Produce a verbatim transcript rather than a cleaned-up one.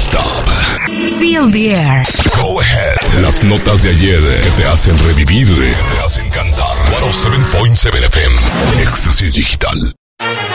stop. Feel the air. Go ahead. Las notas de ayer que te hacen revivir, que te hacen cantar. ciento siete punto siete F M. Éxtasis Digital.